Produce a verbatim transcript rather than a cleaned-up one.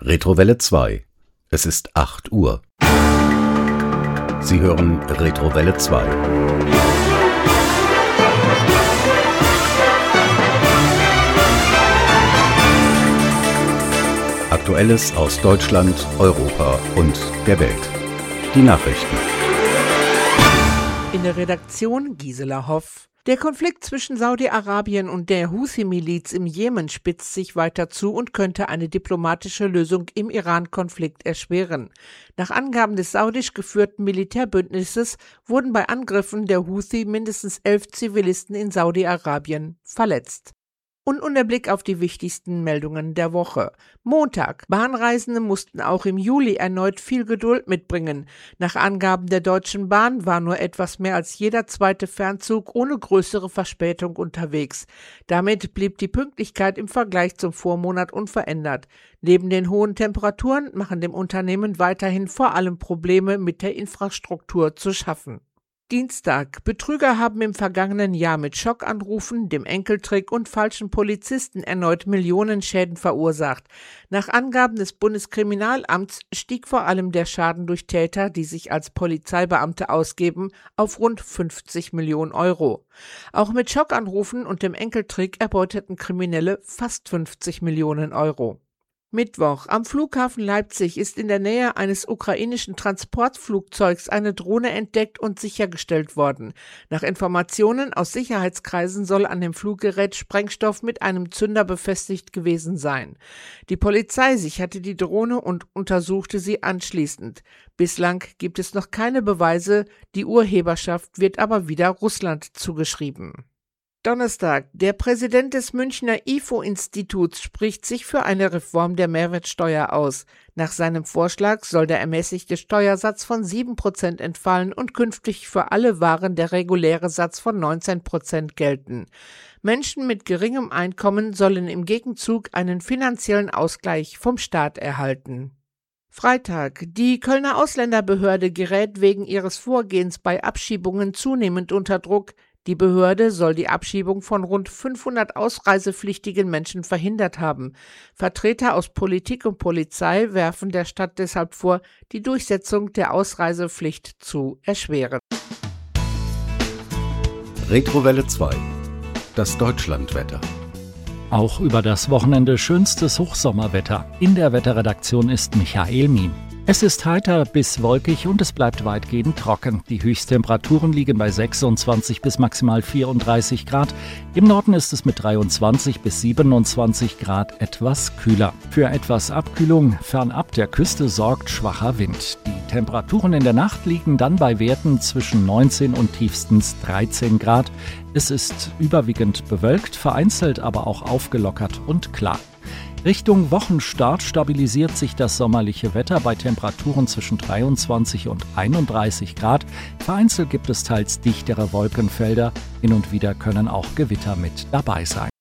Retrowelle zwei. Es ist acht Uhr. Sie hören Retrowelle zwei. Aktuelles aus Deutschland, Europa und der Welt. Die Nachrichten. In der Redaktion Gisela Hoff. Der Konflikt zwischen Saudi-Arabien und der Huthi-Miliz im Jemen spitzt sich weiter zu und könnte eine diplomatische Lösung im Iran-Konflikt erschweren. Nach Angaben des saudisch geführten Militärbündnisses wurden bei Angriffen der Huthi mindestens elf Zivilisten in Saudi-Arabien verletzt. Und nun der Blick auf die wichtigsten Meldungen der Woche. Montag. Bahnreisende mussten auch im Juli erneut viel Geduld mitbringen. Nach Angaben der Deutschen Bahn war nur etwas mehr als jeder zweite Fernzug ohne größere Verspätung unterwegs. Damit blieb die Pünktlichkeit im Vergleich zum Vormonat unverändert. Neben den hohen Temperaturen machen dem Unternehmen weiterhin vor allem Probleme mit der Infrastruktur zu schaffen. Dienstag. Betrüger haben im vergangenen Jahr mit Schockanrufen, dem Enkeltrick und falschen Polizisten erneut Millionenschäden verursacht. Nach Angaben des Bundeskriminalamts stieg vor allem der Schaden durch Täter, die sich als Polizeibeamte ausgeben, auf rund fünfzig Millionen Euro. Auch mit Schockanrufen und dem Enkeltrick erbeuteten Kriminelle fast fünfzig Millionen Euro. Mittwoch. Am Flughafen Leipzig ist in der Nähe eines ukrainischen Transportflugzeugs eine Drohne entdeckt und sichergestellt worden. Nach Informationen aus Sicherheitskreisen soll an dem Fluggerät Sprengstoff mit einem Zünder befestigt gewesen sein. Die Polizei sicherte die Drohne und untersuchte sie anschließend. Bislang gibt es noch keine Beweise, die Urheberschaft wird aber wieder Russland zugeschrieben. Donnerstag. Der Präsident des Münchner I F O-Instituts spricht sich für eine Reform der Mehrwertsteuer aus. Nach seinem Vorschlag soll der ermäßigte Steuersatz von sieben Prozent entfallen und künftig für alle Waren der reguläre Satz von neunzehn Prozent gelten. Menschen mit geringem Einkommen sollen im Gegenzug einen finanziellen Ausgleich vom Staat erhalten. Freitag. Die Kölner Ausländerbehörde gerät wegen ihres Vorgehens bei Abschiebungen zunehmend unter Druck. Die Behörde soll die Abschiebung von rund fünfhundert ausreisepflichtigen Menschen verhindert haben. Vertreter aus Politik und Polizei werfen der Stadt deshalb vor, die Durchsetzung der Ausreisepflicht zu erschweren. Retrowelle zwei. Das Deutschlandwetter. Auch über das Wochenende schönstes Hochsommerwetter. In der Wetterredaktion ist Michael Mien. Es ist heiter bis wolkig und es bleibt weitgehend trocken. Die Höchsttemperaturen liegen bei sechsundzwanzig bis maximal vierunddreißig Grad. Im Norden ist es mit dreiundzwanzig bis siebenundzwanzig Grad etwas kühler. Für etwas Abkühlung fernab der Küste sorgt schwacher Wind. Die Temperaturen in der Nacht liegen dann bei Werten zwischen neunzehn und tiefstens dreizehn Grad. Es ist überwiegend bewölkt, vereinzelt aber auch aufgelockert und klar. Richtung Wochenstart stabilisiert sich das sommerliche Wetter bei Temperaturen zwischen dreiundzwanzig und einunddreißig Grad. Vereinzelt gibt es teils dichtere Wolkenfelder. Hin und wieder können auch Gewitter mit dabei sein.